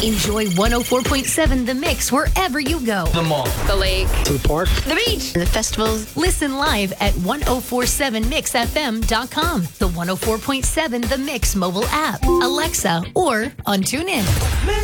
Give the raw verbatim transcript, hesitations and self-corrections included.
Enjoy one oh four point seven The Mix wherever you go. The mall. The lake. To the park. The beach. The festivals. Listen live at ten forty-seven mix f m dot com, the one oh four point seven The Mix mobile app, Alexa, or on TuneIn.